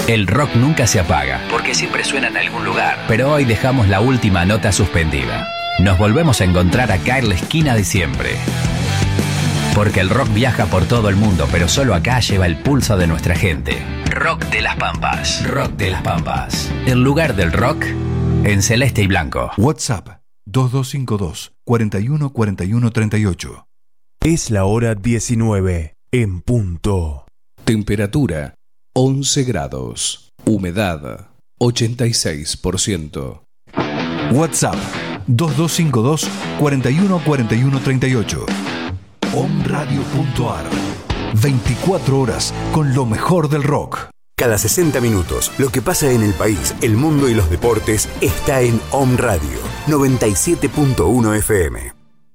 El rock nunca se apaga, porque siempre suena en algún lugar. Pero hoy dejamos la última nota suspendida. Nos volvemos a encontrar acá en la esquina de siempre. Porque el rock viaja por todo el mundo, pero solo acá lleva el pulso de nuestra gente. Rock de las Pampas. Rock de las Pampas. El lugar del rock en celeste y blanco. WhatsApp 2252 41 41 38. Es la hora 19 en punto. Temperatura 11 grados. Humedad 86%. WhatsApp 2252 41 41 38. Omradio.ar. 24 horas con lo mejor del rock. Cada 60 minutos, lo que pasa en el país, el mundo y los deportes está en Om Radio 97.1 FM.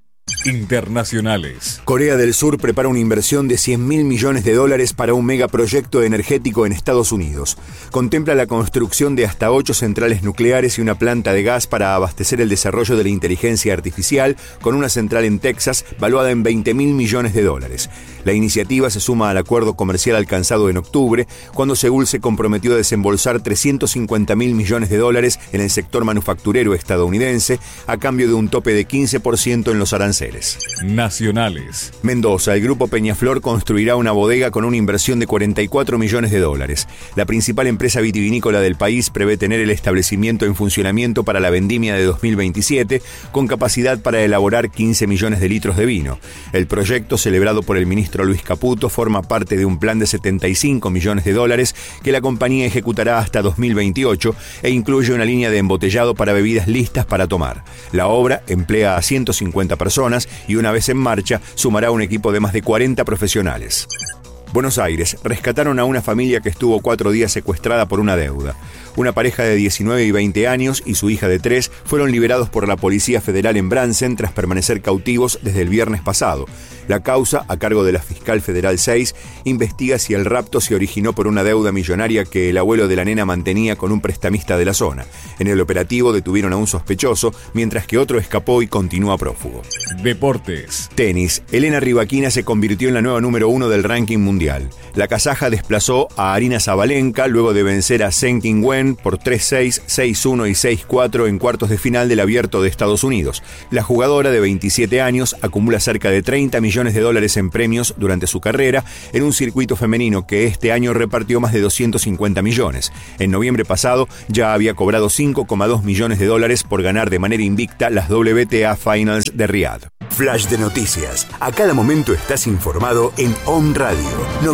Internacionales. Corea del Sur prepara una inversión de $100.000 millones para un megaproyecto energético en Estados Unidos. Contempla la construcción de hasta 8 centrales nucleares y una planta de gas para abastecer el desarrollo de la inteligencia artificial, con una central en Texas valuada en $20.000 millones. La iniciativa se suma al acuerdo comercial alcanzado en octubre, cuando Seúl se comprometió a desembolsar $350.000 millones en el sector manufacturero estadounidense, a cambio de un tope de 15% en los aranceles. Nacionales. Mendoza, el grupo Peñaflor construirá una bodega con una inversión de $44 millones. La principal empresa vitivinícola del país prevé tener el establecimiento en funcionamiento para la vendimia de 2027, con capacidad para elaborar 15 millones de litros de vino. El proyecto, celebrado por el ministro Luis Caputo, forma parte de un plan de $75 millones que la compañía ejecutará hasta 2028 e incluye una línea de embotellado para bebidas listas para tomar. La obra emplea a 150 personas y una vez en marcha sumará un equipo de más de 40 profesionales. Buenos Aires, rescataron a una familia que estuvo 4 días secuestrada por una deuda. Una pareja de 19 y 20 años y su hija de 3 fueron liberados por la Policía Federal en Bransen tras permanecer cautivos desde el viernes pasado. La causa, a cargo de la Fiscal Federal 6, investiga si el rapto se originó por una deuda millonaria que el abuelo de la nena mantenía con un prestamista de la zona. En el operativo detuvieron a un sospechoso, mientras que otro escapó y continúa prófugo. Deportes. Tenis. Elena Rybakina se convirtió en la nueva número 1 del ranking mundial. La kazaja desplazó a Aryna Sabalenka luego de vencer a Zheng Qinwen por 3-6, 6-1 y 6-4 en cuartos de final del Abierto de Estados Unidos. La jugadora de 27 años acumula cerca de $30 millones en premios durante su carrera en un circuito femenino que este año repartió más de 250 millones. En noviembre pasado ya había cobrado $5,2 millones por ganar de manera invicta las WTA Finals de Riad. Flash de noticias. A cada momento estás informado en Om Radio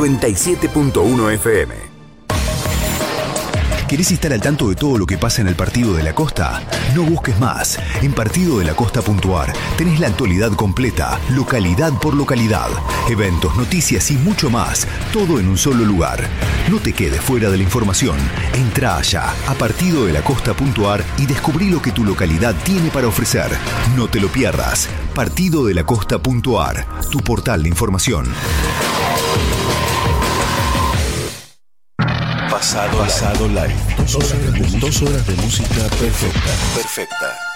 97.1 FM. ¿Querés estar al tanto de todo lo que pasa en el Partido de la Costa? No busques más. En partidodelacosta.ar tenés la actualidad completa, localidad por localidad, eventos, noticias y mucho más, todo en un solo lugar. No te quedes fuera de la información. Entrá allá a partidodelacosta.ar y descubrí lo que tu localidad tiene para ofrecer. No te lo pierdas. Partidodelacosta.ar, tu portal de información. Pasado Live. 2 horas de música perfecta.